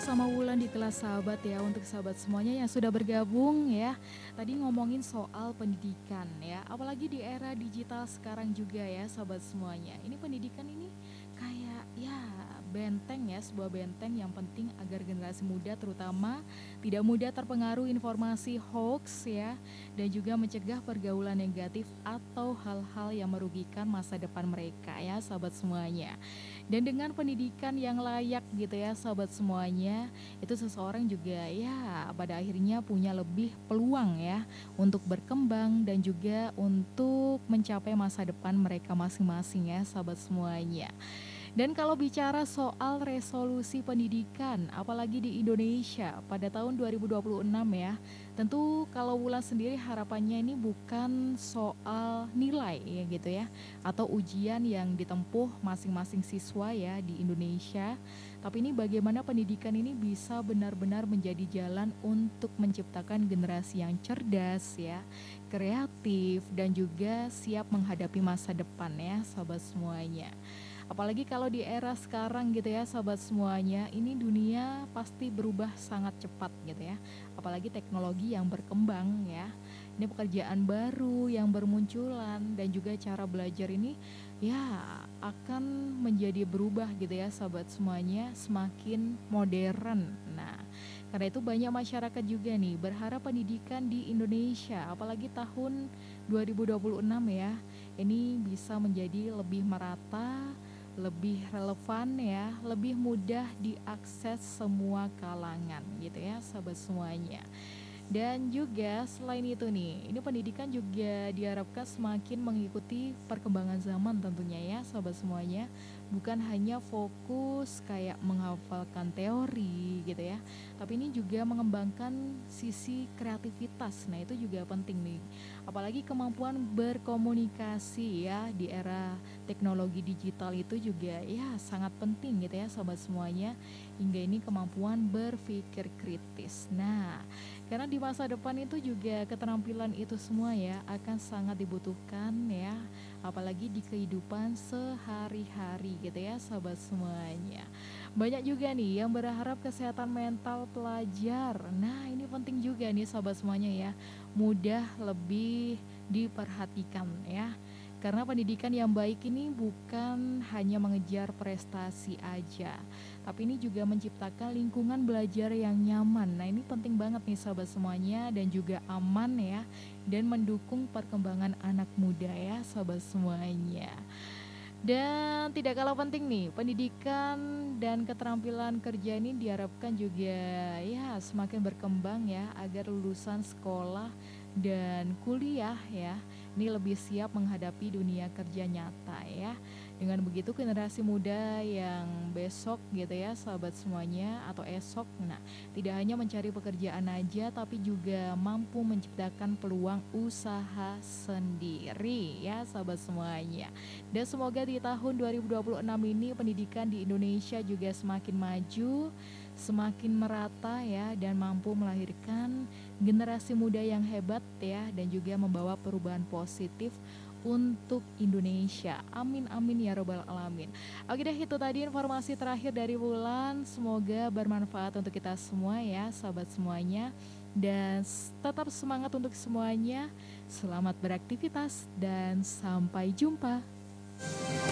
bersama Wulan di kelas sahabat ya, untuk sahabat semuanya yang sudah bergabung ya. Tadi ngomongin soal pendidikan ya, apalagi di era digital sekarang juga ya sahabat semuanya. Ini pendidikan ini kayak ya benteng ya, sebuah benteng yang penting agar generasi muda terutama tidak mudah terpengaruh informasi hoax ya, dan juga mencegah pergaulan negatif atau hal-hal yang merugikan masa depan mereka ya sahabat semuanya. Dan dengan pendidikan yang layak gitu ya sahabat semuanya, itu seseorang juga ya pada akhirnya punya lebih peluang ya untuk berkembang dan juga untuk mencapai masa depan mereka masing-masing ya sahabat semuanya. Dan kalau bicara soal resolusi pendidikan, apalagi di Indonesia pada tahun 2026 ya, tentu kalau Wulan sendiri harapannya ini bukan soal nilai ya gitu ya, atau ujian yang ditempuh masing-masing siswa ya di Indonesia, tapi ini bagaimana pendidikan ini bisa benar-benar menjadi jalan untuk menciptakan generasi yang cerdas ya, kreatif dan juga siap menghadapi masa depan ya sahabat semuanya. Apalagi kalau di era sekarang gitu ya sahabat semuanya, ini dunia pasti berubah sangat cepat gitu ya. Apalagi teknologi yang berkembang ya. Ini pekerjaan baru yang bermunculan dan juga cara belajar ini ya akan menjadi berubah gitu ya sahabat semuanya, semakin modern. Nah, karena itu banyak masyarakat juga nih berharap pendidikan di Indonesia apalagi tahun 2026 ya, ini bisa menjadi lebih merata, lebih relevan ya, lebih mudah diakses semua kalangan gitu ya sahabat semuanya. Dan juga selain itu nih, ini pendidikan juga diharapkan semakin mengikuti perkembangan zaman tentunya ya sahabat semuanya. Bukan hanya fokus kayak menghafalkan teori gitu ya, tapi ini juga mengembangkan sisi kreativitas. Nah itu juga penting nih. Apalagi kemampuan berkomunikasi ya di era teknologi digital itu juga ya sangat penting gitu ya sahabat semuanya. Hingga ini kemampuan berpikir kritis. Nah, karena di masa depan itu juga keterampilan itu semua ya akan sangat dibutuhkan ya, apalagi di kehidupan sehari-hari gitu ya sahabat semuanya. Banyak juga nih yang berharap kesehatan mental pelajar. Nah, ini penting juga nih sahabat semuanya ya. Mudah lebih diperhatikan ya. Karena pendidikan yang baik ini bukan hanya mengejar prestasi aja, tapi ini juga menciptakan lingkungan belajar yang nyaman. Nah, ini penting banget nih sahabat semuanya dan juga aman ya dan mendukung perkembangan anak muda ya sahabat semuanya. Dan tidak kalah penting nih, pendidikan dan keterampilan kerja ini diharapkan juga ya semakin berkembang ya agar lulusan sekolah dan kuliah ya ini lebih siap menghadapi dunia kerja nyata ya. Dengan begitu generasi muda yang besok gitu ya sahabat semuanya atau esok, nah tidak hanya mencari pekerjaan aja tapi juga mampu menciptakan peluang usaha sendiri ya sahabat semuanya. Dan semoga di tahun 2026 ini pendidikan di Indonesia juga semakin maju, semakin merata ya dan mampu melahirkan generasi muda yang hebat ya dan juga membawa perubahan positif untuk Indonesia. Amin amin ya robbal alamin. Oke deh, itu tadi informasi terakhir dari Wulan. Semoga bermanfaat untuk kita semua ya sahabat semuanya. Dan tetap semangat untuk semuanya. Selamat beraktivitas dan sampai jumpa.